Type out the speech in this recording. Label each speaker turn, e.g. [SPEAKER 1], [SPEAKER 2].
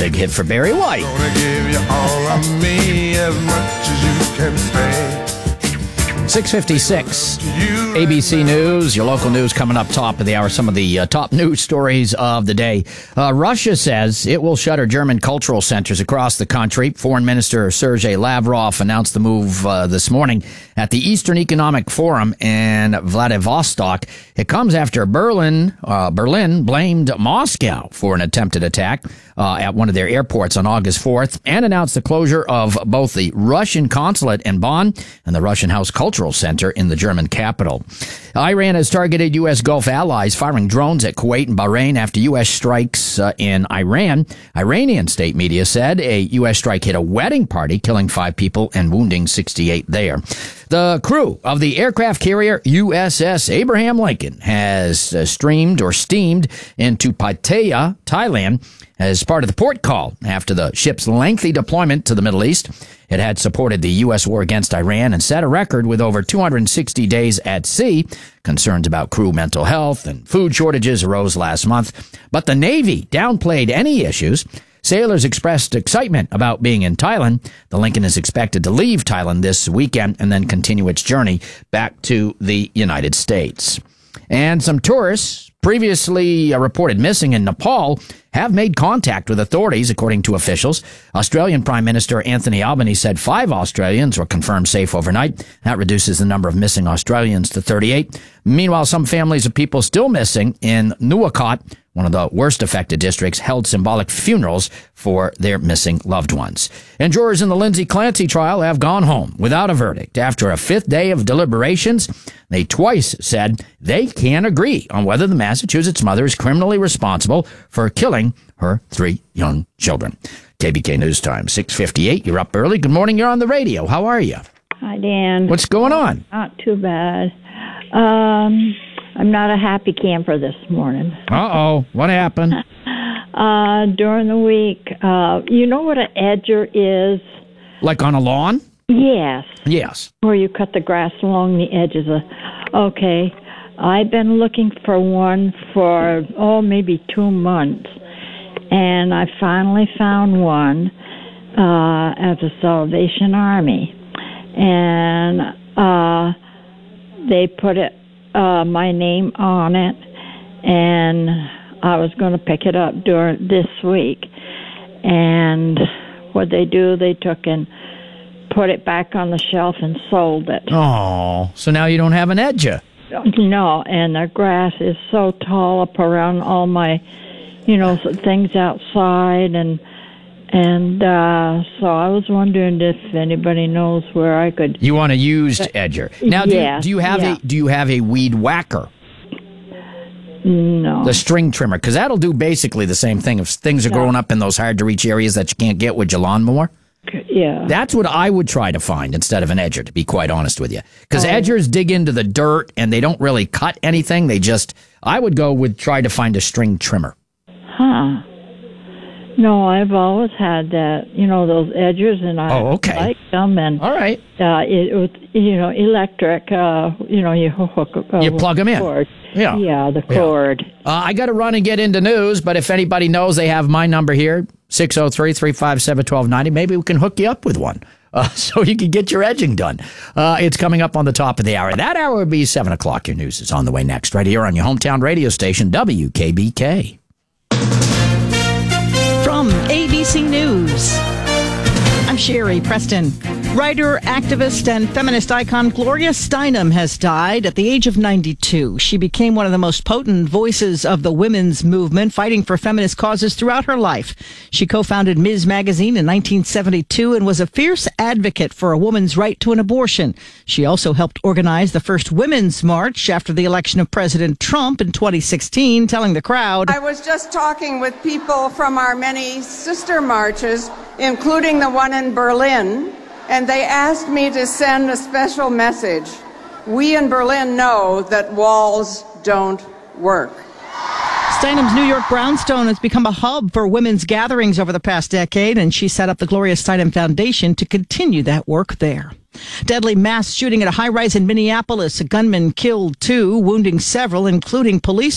[SPEAKER 1] big hit for Barry White.
[SPEAKER 2] Gonna give you all of me as much as you can stand.
[SPEAKER 1] 6:56, ABC News, your local news coming up top of the hour. Some of the top news stories of the day. Russia says it will shutter German cultural centers across the country. Foreign Minister Sergei Lavrov announced the move this morning at the Eastern Economic Forum in Vladivostok. It comes after Berlin blamed Moscow for an attempted attack at one of their airports on August 4th and announced the closure of both the Russian consulate in Bonn and the Russian House Cultural Center in the German capital. Iran has targeted U.S. Gulf allies, firing drones at Kuwait and Bahrain after U.S. strikes in Iran. Iranian state media said a U.S. strike hit a wedding party, killing 5 people and wounding 68 there. The crew of the aircraft carrier USS Abraham Lincoln has steamed into Pattaya, Thailand, as part of the port call after the ship's lengthy deployment to the Middle East. It had supported the U.S. war against Iran and set a record with over 260 days at sea. Concerns about crew mental health and food shortages arose last month, but the Navy downplayed any issues. Sailors expressed excitement about being in Thailand. The Lincoln is expected to leave Thailand this weekend and then continue its journey back to the United States. And some tourists previously reported missing in Nepal have made contact with authorities, according to officials. Australian Prime Minister Anthony Albanese said 5 Australians were confirmed safe overnight. That reduces the number of missing Australians to 38. Meanwhile, some families of people still missing in Nuwakot, one of the worst affected districts, held symbolic funerals for their missing loved ones. And jurors in the Lindsay Clancy trial have gone home without a verdict. After a 5th day of deliberations, they twice said they can't agree on whether the Massachusetts mother is criminally responsible for killing her 3 young children. KBK News Time, 6:58. You're up early. Good morning. You're on the radio. How are you?
[SPEAKER 3] Hi, Dan.
[SPEAKER 1] What's going on?
[SPEAKER 3] Not too bad. I'm not a happy camper this morning.
[SPEAKER 1] Uh-oh. What happened?
[SPEAKER 3] During the week, you know what an edger is?
[SPEAKER 1] Like on a lawn?
[SPEAKER 3] Yes.
[SPEAKER 1] Yes.
[SPEAKER 3] Where you cut the grass along the edges of... Okay. I've been looking for one for, maybe 2 months. And I finally found one at the Salvation Army. And they put my name on it, and I was going to pick it up during this week. And what they do, they took and put it back on the shelf and sold it.
[SPEAKER 1] Oh, so now you don't have an edger.
[SPEAKER 3] No, and the grass is so tall up around all my, things outside, and so I was wondering if anybody knows where I could.
[SPEAKER 1] You want a used edger? Now, do you have a weed whacker?
[SPEAKER 3] No.
[SPEAKER 1] The string trimmer, because that'll do basically the same thing if things are growing up in those hard to reach areas that you can't get with your lawnmower.
[SPEAKER 3] Yeah.
[SPEAKER 1] That's what I would try to find instead of an edger, to be quite honest with you. Because edgers dig into the dirt and they don't really cut anything. I would go with try to find a string trimmer.
[SPEAKER 3] Huh. No, I've always had that, those edgers, and I like them. And
[SPEAKER 1] all right.
[SPEAKER 3] It was, electric. You hook.
[SPEAKER 1] You plug them in.
[SPEAKER 3] Cord.
[SPEAKER 1] Yeah.
[SPEAKER 3] Yeah, the cord.
[SPEAKER 1] I got to run and get into news, but if anybody knows, they have my number here, 603-357-1290. Maybe we can hook you up with one so you can get your edging done. It's coming up on the top of the hour. That hour would be 7 o'clock. Your news is on the way next, right here on your hometown radio station, WKBK.
[SPEAKER 4] From ABC News, I'm Sherry Preston. Writer, activist, and feminist icon Gloria Steinem has died at the age of 92. She became one of the most potent voices of the women's movement, fighting for feminist causes throughout her life. She co-founded Ms. Magazine in 1972 and was a fierce advocate for a woman's right to an abortion. She also helped organize the first Women's March after the election of President Trump in 2016, telling the crowd,
[SPEAKER 5] I was just talking with people from our many sister marches, including the one in Berlin, and they asked me to send a special message. We in Berlin know that walls don't work.
[SPEAKER 4] Steinem's New York brownstone has become a hub for women's gatherings over the past decade, and she set up the Gloria Steinem Foundation to continue that work there. Deadly mass shooting at a high-rise in Minneapolis. A gunman killed 2, wounding several, including police